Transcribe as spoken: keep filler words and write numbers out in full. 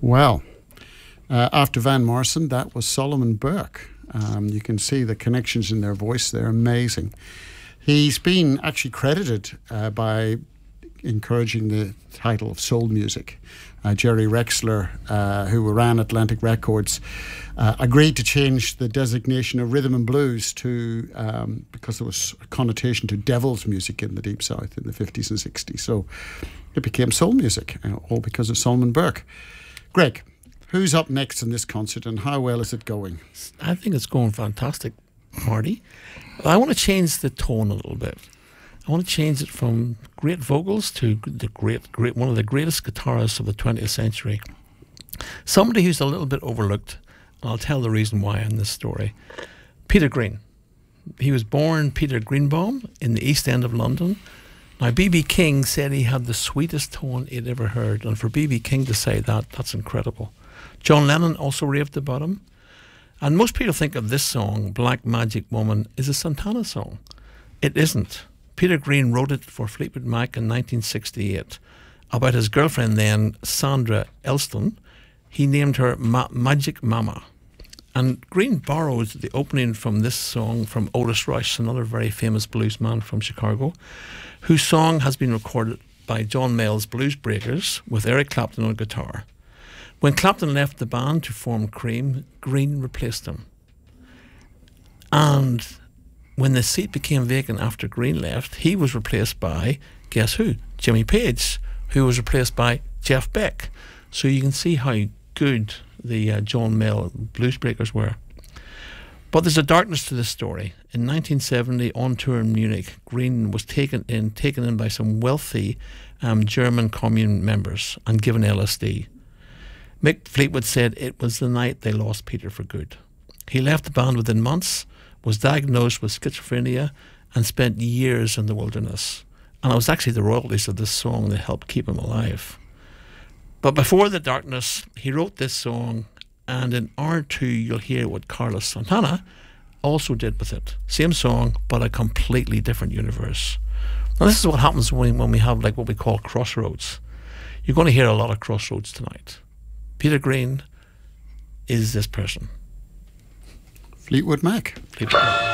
Well, uh, after Van Morrison, that was Solomon Burke. Um, you can see the connections in their voice. They're amazing. He's been actually credited uh, by encouraging the title of soul music. Uh, Jerry Rexler, uh, who ran Atlantic Records, uh, agreed to change the designation of rhythm and blues to um, because there was a connotation to devil's music in the Deep South in the fifties and sixties. So it became soul music, uh, all because of Solomon Burke. Greg, who's up next in this concert and how well is it going? I think it's going fantastic, Marty. I want to change the tone a little bit. I want to change it from great vocals to the great, great one of the greatest guitarists of the twentieth century. Somebody who's a little bit overlooked, and I'll tell the reason why in this story. Peter Green. He was born Peter Greenbaum in the East End of London. Now, B B King said he had the sweetest tone he'd ever heard, and for B B King to say that, that's incredible. John Lennon also raved about him. And most people think of this song, Black Magic Woman, as a Santana song. It isn't. Peter Green wrote it for Fleetwood Mac in nineteen sixty-eight about his girlfriend then, Sandra Elston. He named her Ma- Magic Mama. And Green borrowed the opening from this song from Otis Rush, another very famous bluesman from Chicago, whose song has been recorded by John Mayall's Blues Breakers with Eric Clapton on guitar. When Clapton left the band to form Cream, Green replaced him. And when the seat became vacant after Green left, he was replaced by, guess who? Jimmy Page, who was replaced by Jeff Beck. So you can see how good the uh, John Mayall Blues Breakers were. But there's a darkness to this story. In nineteen seventy, on tour in Munich, Green was taken in, taken in by some wealthy um, German commune members and given L S D. Mick Fleetwood said it was the night they lost Peter for good. He left the band within months, was diagnosed with schizophrenia, and spent years in the wilderness. And it was actually the royalties of this song that helped keep him alive. But before the darkness, he wrote this song, and in R two you'll hear what Carlos Santana also did with it. Same song, but a completely different universe. Now this is what happens when, when we have like what we call crossroads. You're going to hear a lot of crossroads tonight. Peter Green is this person. Fleetwood Mac. Fleetwood Mac.